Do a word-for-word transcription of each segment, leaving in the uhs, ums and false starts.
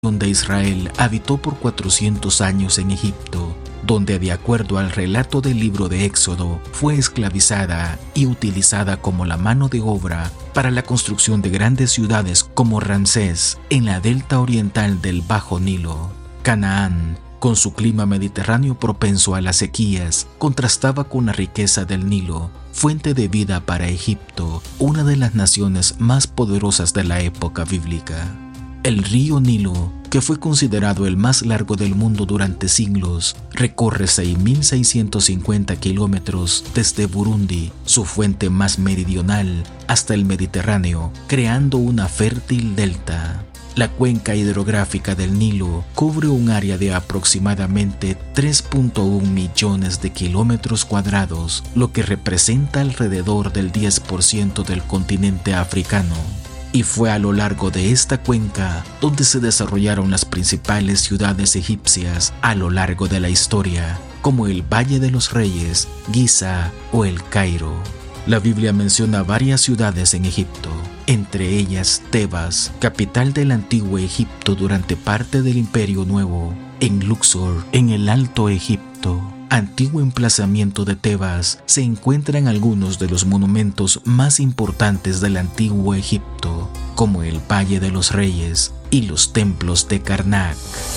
de Israel habitó por cuatrocientos años en Egipto, donde de acuerdo al relato del libro de Éxodo fue esclavizada y utilizada como la mano de obra para la construcción de grandes ciudades como Ramsés en la delta oriental del Bajo Nilo. Canaán, con su clima mediterráneo propenso a las sequías, contrastaba con la riqueza del Nilo, fuente de vida para Egipto, una de las naciones más poderosas de la época bíblica. El río Nilo, que fue considerado el más largo del mundo durante siglos, recorre seis mil seiscientos cincuenta kilómetros desde Burundi, su fuente más meridional, hasta el Mediterráneo, creando una fértil delta. La cuenca hidrográfica del Nilo cubre un área de aproximadamente tres punto uno millones de kilómetros cuadrados, lo que representa alrededor del diez por ciento del continente africano. Y fue a lo largo de esta cuenca donde se desarrollaron las principales ciudades egipcias a lo largo de la historia, como el Valle de los Reyes, Giza o el Cairo. La Biblia menciona varias ciudades en Egipto, entre ellas Tebas, capital del antiguo Egipto durante parte del Imperio Nuevo, en Luxor, en el Alto Egipto, antiguo emplazamiento de Tebas, se encuentran algunos de los monumentos más importantes del antiguo Egipto, como el Valle de los Reyes y los templos de Karnak.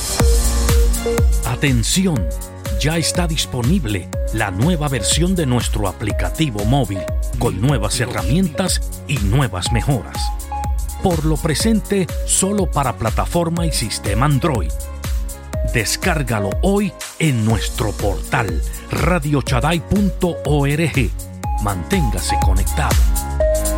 Atención, ya está disponible la nueva versión de nuestro aplicativo móvil, con nuevas herramientas y nuevas mejoras. Por lo presente, solo para plataforma y sistema Android. Descárgalo hoy en nuestro portal radio chaday punto org. Manténgase conectado.